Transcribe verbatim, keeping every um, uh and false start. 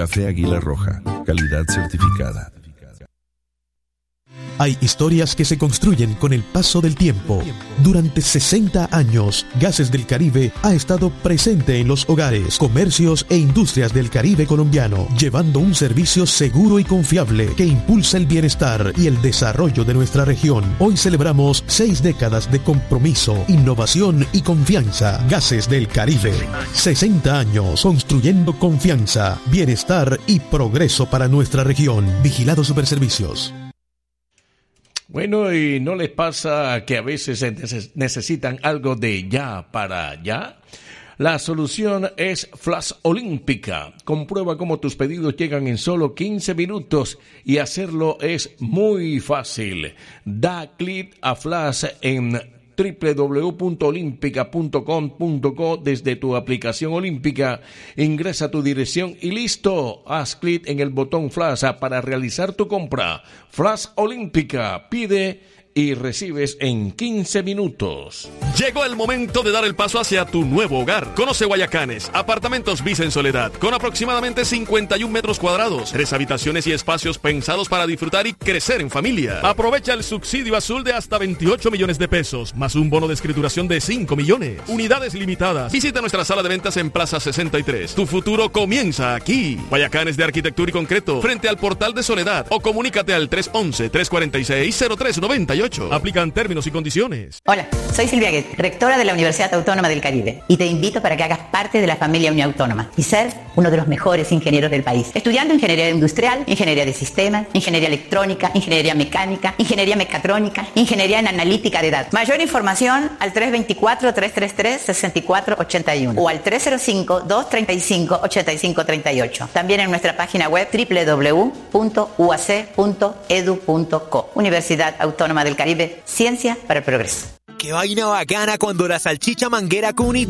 Café Águila Roja, calidad certificada. Hay historias que se construyen con el paso del tiempo. Durante sesenta años, Gases del Caribe ha estado presente en los hogares, comercios e industrias del Caribe colombiano, llevando un servicio seguro y confiable que impulsa el bienestar y el desarrollo de nuestra región. Hoy celebramos seis décadas de compromiso, innovación y confianza. Gases del Caribe. sesenta años construyendo confianza, bienestar y progreso para nuestra región. Vigilado Superservicios. Bueno, ¿y no les pasa que a veces necesitan algo de ya para ya? La solución es Flash Olímpica. Comprueba cómo tus pedidos llegan en solo quince minutos y hacerlo es muy fácil. Da clic a Flash en doble u doble u doble u punto olímpica punto com punto co desde tu aplicación Olímpica. Ingresa tu dirección y listo. Haz clic en el botón Flash para realizar tu compra. Flash Olímpica. Pide y recibes en quince minutos. Llegó el momento de dar el paso hacia tu nuevo hogar. Conoce Guayacanes, apartamentos Visa en Soledad, con aproximadamente cincuenta y un metros cuadrados, tres habitaciones y espacios pensados para disfrutar y crecer en familia. Aprovecha el subsidio azul de hasta veintiocho millones de pesos, más un bono de escrituración de cinco millones. Unidades limitadas. Visita nuestra sala de ventas en Plaza sesenta y tres. Tu futuro comienza aquí. Guayacanes de Arquitectura y Concreto, frente al Portal de Soledad, o comunícate al tres once, tres cuarenta y seis, cero tres noventa y ocho. Aplican términos y condiciones. Hola, soy Silvia Guet, rectora de la Universidad Autónoma del Caribe, y te invito para que hagas parte de la familia Unión Autónoma y ser uno de los mejores ingenieros del país, estudiando ingeniería industrial, ingeniería de sistemas, ingeniería electrónica, ingeniería mecánica, ingeniería mecatrónica, ingeniería en analítica de datos. Mayor información al tres dos cuatro, tres tres tres, seis cuatro ocho uno o al tres cero cinco, dos tres cinco, ocho cinco tres ocho. También en nuestra página web doble u doble u doble u punto u a c punto e d u punto co. Universidad Autónoma del Caribe, ciencia para el progreso. ¡Qué vaina bacana cuando la salchicha manguera con